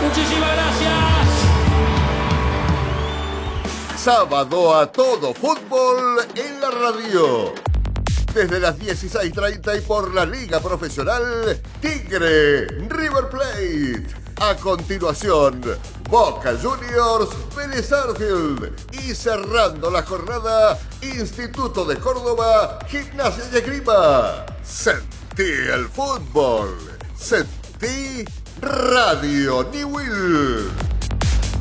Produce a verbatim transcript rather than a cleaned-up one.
Muchísimas gracias. Sábado a todo fútbol en la radio. Desde las dieciséis treinta y por la Liga Profesional Tigre River Plate. A continuación, Boca Juniors Vélez Sarsfield. Y cerrando la jornada, Instituto de Córdoba Gimnasia y Esgrima. Sentí el fútbol. Sentí Radio Newell.